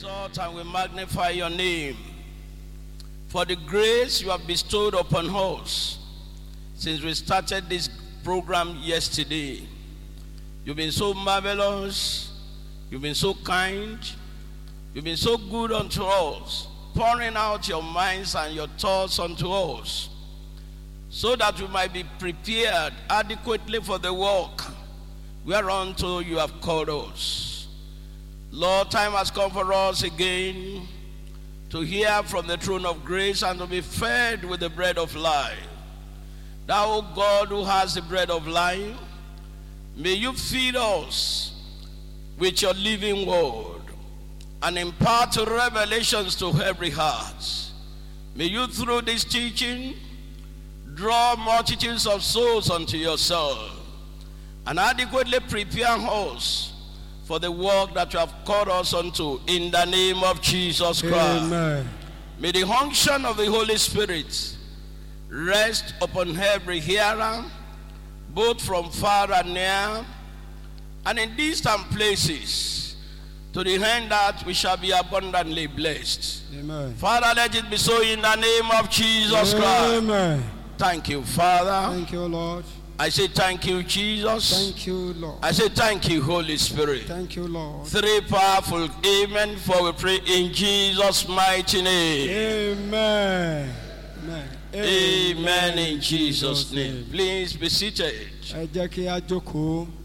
exalt and we magnify your name for the grace you have bestowed upon us since we started this program yesterday. You've been so marvelous, you've been so kind, you've been so good unto us, pouring out your minds and your thoughts unto us, so that we might be prepared adequately for the work whereunto you have called us. Lord, time has come for us again to hear from the throne of grace and to be fed with the bread of life. Thou, God, who has the bread of life, may you feed us with your living word and impart revelations to every heart. May you, through this teaching, draw multitudes of souls unto yourself and adequately prepare us for the work that you have called us unto, in the name of Jesus Christ. Amen. May the unction of the Holy Spirit rest upon every hearer, both from far and near, and in distant places, to the end that we shall be abundantly blessed. Amen. Father, let it be so in the name of Jesus Christ. Amen. Thank you, Father. Thank you, Lord. I say thank you, Jesus. Thank you, Lord. I say thank you, Holy Spirit. Thank you, Lord. Three powerful amen, for we pray in Jesus' mighty name. Amen. Amen. Amen in Jesus' name. Please be seated. Ẹ jẹ́ kí a jókòó.